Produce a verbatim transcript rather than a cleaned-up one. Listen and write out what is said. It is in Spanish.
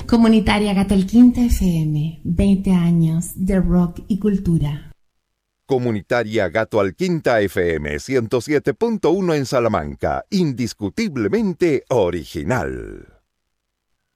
Comunitaria Gato el Quinta F M, veinte años de rock y cultura. Comunitaria Gato al Quinta F M ciento siete punto uno en Salamanca, indiscutiblemente original.